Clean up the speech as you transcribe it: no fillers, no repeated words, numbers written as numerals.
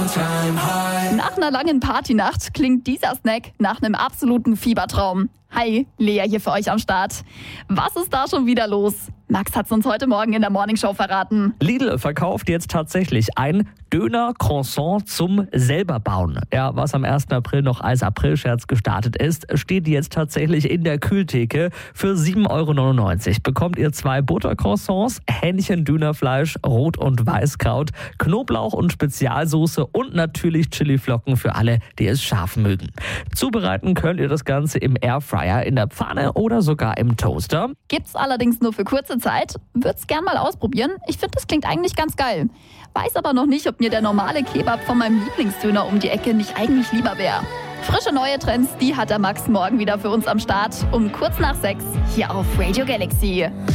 Nach einer langen Partynacht klingt dieser Snack nach einem absoluten Fiebertraum. Hi, Lea hier für euch am Start. Was ist da schon wieder los? Max hat's uns heute Morgen in der Morningshow verraten. Lidl verkauft jetzt tatsächlich ein Döner-Croissant zum selberbauen. Ja, was am 1. April noch als Aprilscherz gestartet ist, steht jetzt tatsächlich in der Kühltheke. Für 7,99 € bekommt ihr 2 Buttercroissants, Hähnchen, Dönerfleisch, Rot- und Weißkraut, Knoblauch und Spezialsoße und natürlich Chiliflocken für alle, die es scharf mögen. Zubereiten könnt ihr das Ganze im Airfryer, in der Pfanne oder sogar im Toaster. Gibt's allerdings nur für kurze Zeit. Würd's gern mal ausprobieren. Ich finde, das klingt eigentlich ganz geil. Weiß aber noch nicht, ob mir der normale Kebab von meinem Lieblingsdöner um die Ecke nicht eigentlich lieber wäre. Frische neue Trends, die hat der Max morgen wieder für uns am Start. Um kurz nach 6 hier auf Radio Galaxy.